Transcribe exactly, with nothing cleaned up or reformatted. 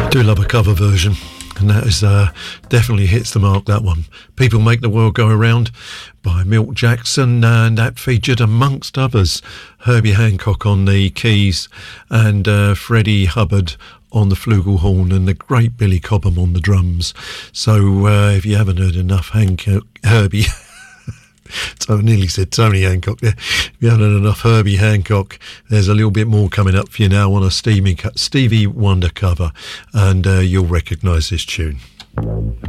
Do love a cover version, and that is uh, definitely hits the mark, that one. People Make the World Go Around by Milt Jackson, and that featured, amongst others, Herbie Hancock on the keys and uh, Freddie Hubbard on the flugelhorn and the great Billy Cobham on the drums. So uh, if you haven't heard enough Hancock, Herbie... So I nearly said Tony Hancock there. If you haven't had enough Herbie Hancock, there's a little bit more coming up for you now on a Stevie, Stevie Wonder cover, and uh, you'll recognise this tune.